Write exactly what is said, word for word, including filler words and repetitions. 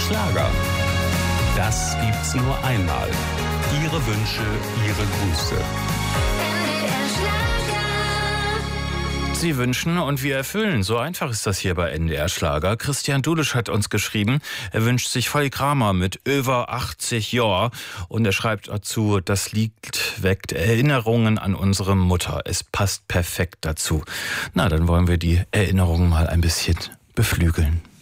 Schlager. Das gibt's nur einmal. Ihre Wünsche, Ihre Grüße. Sie wünschen und wir erfüllen. So einfach ist das hier bei N D R Schlager. Christian Dulisch hat uns geschrieben, er wünscht sich Volli Kramer mit über achtzig Jahren. Und er schreibt dazu, das Lied weckt Erinnerungen an unsere Mutter. Es passt perfekt dazu. Na, dann wollen wir die Erinnerungen mal ein bisschen beflügeln.